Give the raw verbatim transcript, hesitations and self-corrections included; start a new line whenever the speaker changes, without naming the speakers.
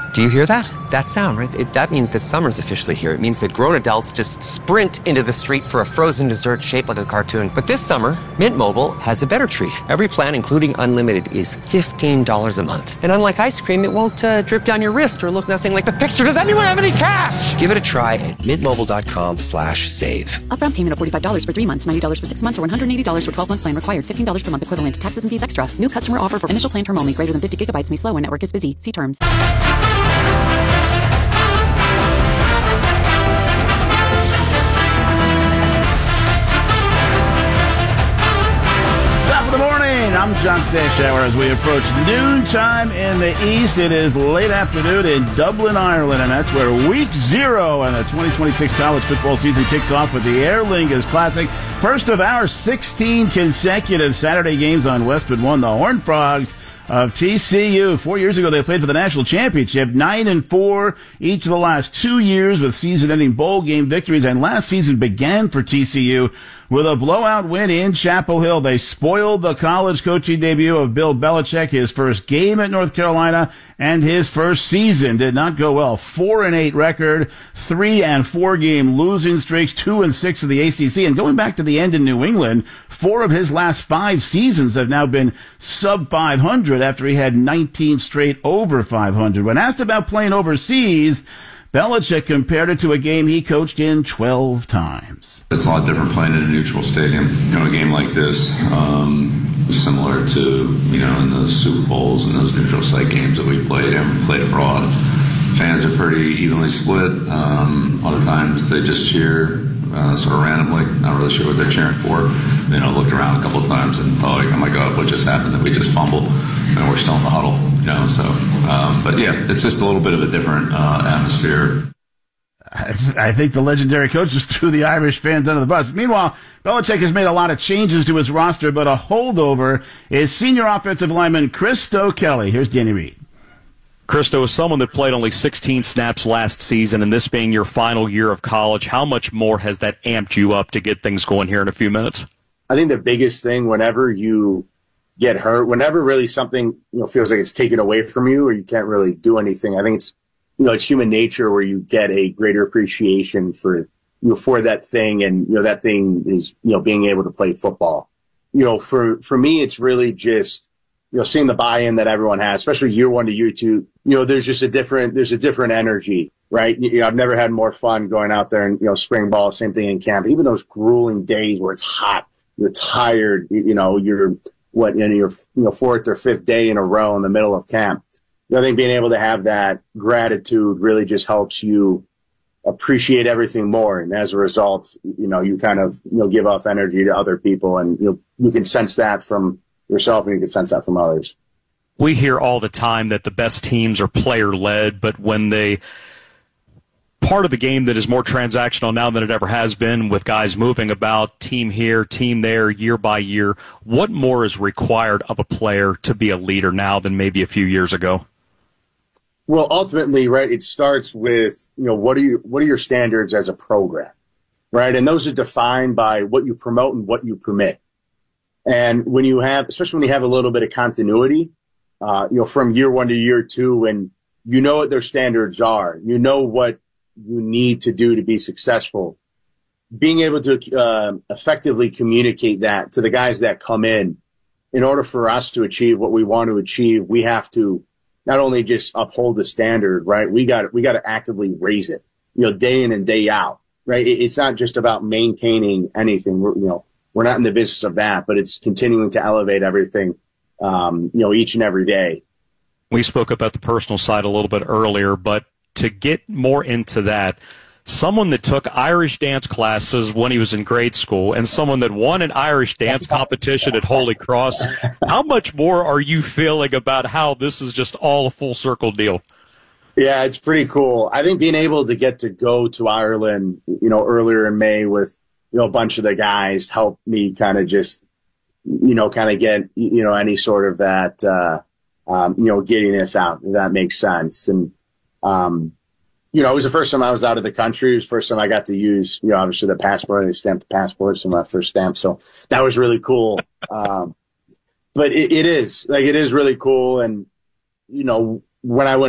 Do you hear that? That sound, right? It, that means that summer's officially here. It means that grown adults just sprint into the street for a frozen dessert shaped like a cartoon. But this summer, Mint Mobile has a better treat. Every plan, including unlimited, is fifteen dollars a month. And unlike ice cream, it won't uh, drip down your wrist or look nothing like the picture. Does anyone have any cash? Give it a try at mintmobile.com slash save.
Upfront payment of forty-five dollars for three months, ninety dollars for six months, or one hundred eighty dollars for twelve-month plan required. fifteen dollars per month equivalent. Taxes and fees extra. New customer offer for initial plan term only. Greater than fifty gigabytes may slow when network is busy. See terms.
Good morning. I'm John Stashower as we approach noontime in the East. It is late afternoon in Dublin, Ireland, and that's where week zero and the twenty twenty-six college football season kicks off with the Aer Lingus Classic. First of our sixteen consecutive Saturday games on Westwood One, the Horned Frogs of T C U. Four years ago, they played for the national championship, nine and four each of the last two years with season-ending bowl game victories. And last season began for T C U with a blowout win in Chapel Hill. They spoiled the college coaching debut of Bill Belichick. His first game at North Carolina and his first season did not go well. Four and eight record, three and four game losing streaks, two and six of the A C C. And going back to the end in New England, four of his last five seasons have now been sub five hundred after he had nineteen straight over five hundred. When asked about playing overseas, Belichick compared it to a game he coached in twelve times.
It's a lot different playing in a neutral stadium. You know, a game like this, um, similar to, you know, in those Super Bowls and those neutral site games that we've played and played abroad. Fans are pretty evenly split. Um, a lot of times they just cheer uh, sort of randomly, not really sure what they're cheering for. You know, looked around a couple of times and thought, like, oh my God, what just happened? That we just fumbled and we're still in the huddle. You know, so, um, but yeah, it's just a little bit of a different uh, atmosphere.
I, I think the legendary coach just threw the Irish fans under the bus. Meanwhile, Belichick has made a lot of changes to his roster, but a holdover is senior offensive lineman Christo Kelly. Here's Danny Reed.
Christo is someone that played only sixteen snaps last season, and this being your final year of college, how much more has that amped you up to get things going here in a few minutes?
I think the biggest thing whenever you get hurt, whenever really something, you know, feels like it's taken away from you or you can't really do anything, I think it's, you know, it's human nature where you get a greater appreciation for, you know, for that thing. And, you know, that thing is, you know, being able to play football. You know, for, for me, it's really just, you know, seeing the buy-in that everyone has, especially year one to year two. You know, there's just a different, there's a different energy, right? You know, I've never had more fun going out there and, you know, spring ball, same thing in camp. Even those grueling days where it's hot, you're tired, you know, you're, what, in your, you know, fourth or fifth day in a row in the middle of camp. You know, I think being able to have that gratitude really just helps you appreciate everything more. And as a result, you know, you kind of, you know, give off energy to other people, and, you know, you can sense that from yourself and you can sense that from others.
We hear all the time that the best teams are player-led, but when they part of the game that is more transactional now than it ever has been, with guys moving about, team here, team there, year by year, what more is required of a player to be a leader now than maybe a few years ago?
Well, ultimately, right, it starts with, you know, what are you, what are your standards as a program, right? And those are defined by what you promote and what you permit. And when you have, especially when you have a little bit of continuity, uh, you know, from year one to year two, and you know what their standards are, you know what you need to do to be successful, being able to uh, effectively communicate that to the guys that come in, in order for us to achieve what we want to achieve, we have to not only just uphold the standard, right? We got we got to actively raise it, you know, day in and day out, right? It, it's not just about maintaining anything. We're, you know, we're not in the business of that, but it's continuing to elevate everything, um, you know, each and every day.
We spoke about the personal side a little bit earlier, but to get more into that, someone that took Irish dance classes when he was in grade school and someone that won an Irish dance competition at Holy Cross, how much more are you feeling about how this is just all a full circle deal?
Yeah, it's pretty cool. I think being able to get to go to Ireland, you know, earlier in May with, you know, a bunch of the guys helped me kind of just, you know, kind of get, you know, any sort of that, uh, um, you know, giddiness out, if that makes sense. And, Um, you know, it was the first time I was out of the country. It was the first time I got to use, you know, obviously the passport. I stamped the passport, so my first stamp. So that was really cool. Um, but it, it is, like, it is really cool. And, you know, when I went